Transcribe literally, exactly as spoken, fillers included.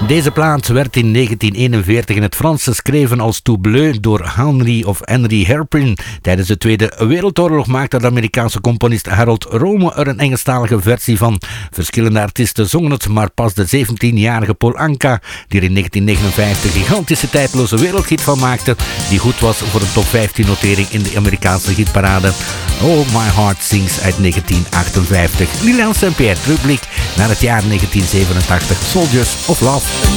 Deze plaat werd in negentien eenenveertig in het Frans geschreven als Tout Bleu door Henry of Henry Herpin. Tijdens de Tweede Wereldoorlog maakte de Amerikaanse componist Harold Rome er een Engelstalige versie van. Verschillende artiesten zongen het, maar pas de zeventienjarige Paul Anka, die er in negentien negenenvijftig een gigantische tijdloze wereldhit van maakte, die goed was voor een top vijftien notering in de Amerikaanse hitparade. Oh My Heart Sings uit negentien achtenvijftig. Lilian Saint-Pierre terugblik naar het jaar negentien zevenentachtig. Soldiers of Love.